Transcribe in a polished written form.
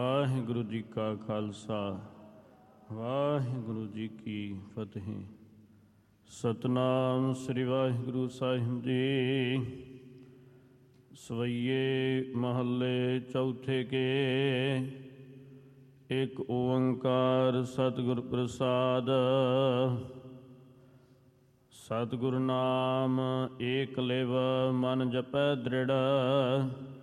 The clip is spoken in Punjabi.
ਵਾਹਿਗੁਰੂ ਜੀ ਕਾ ਖਾਲਸਾ ਵਾਹਿਗੁਰੂ ਜੀ ਕੀ ਫਤਿਹ। ਸਤਨਾਮ ਸ੍ਰੀ ਵਾਹਿਗੁਰੂ ਸਾਹਿਬ ਜੀ। ਸਵਈਏ ਮਹੱਲੇ ਚੌਥੇ ਕੇ। ਇੱਕ ਓੰਕਾਰ ਸਤਿਗੁਰ ਪ੍ਰਸਾਦ। ਸਤਿਗੁਰ ਨਾਮ ਏਕ ਲਿਵ ਮਨ ਜਪੈ ਦ੍ਰਿੜ।